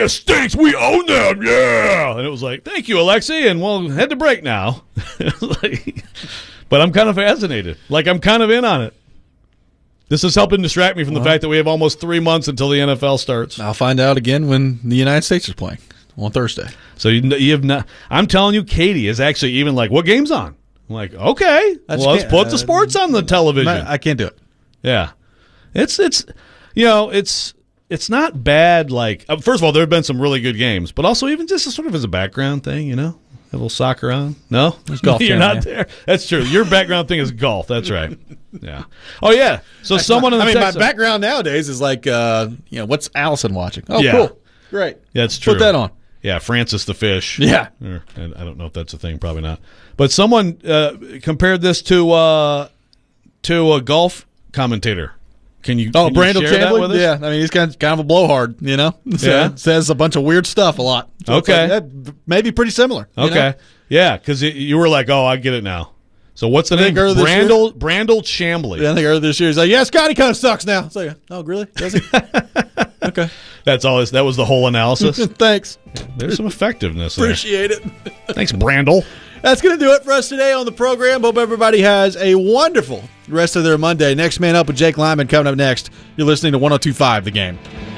Florida stinks. We own them. Yeah. And it was like, thank you, Alexi, and we'll head to break now. But I'm kind of fascinated. Like, I'm kind of in on it. This is helping distract me from the fact that we have almost 3 months until the NFL starts. I'll find out again when the United States is playing on Thursday. So you have not. I'm telling you, Katie is actually even like, what game's on? I'm like, okay, let's put the sports on the television. I can't do it. Yeah, it's not bad. Like, first of all, there have been some really good games, but also even just sort of as a background thing, a little soccer on. No, there's golf. You're not there. That's true. Your background thing is golf. That's right. Yeah. Oh yeah. So my background nowadays is like, what's Allison watching? Oh, yeah. Cool, great. Yeah, that's true. Put that on. Yeah, Francis the Fish. Yeah. And I don't know if that's a thing. Probably not. But someone compared this to a golf commentator. Can you Brandel share that with us? Yeah, I mean, he's kind of a blowhard, Says a bunch of weird stuff a lot. So okay. That may be pretty similar. Okay. Yeah, because you were like, oh, I get it now. So what's the name? Brandel Chambly. Yeah, I think earlier this year he's like, yeah, Scotty kind of sucks now. It's like, oh, really? Does he? Okay. That was the whole analysis. Thanks. Yeah, there's some effectiveness there. Appreciate it. Thanks, Brandel. That's going to do it for us today on the program. Hope everybody has a wonderful rest of their Monday. Next Man Up with Jake Lyman coming up next. You're listening to 102.5 The Game.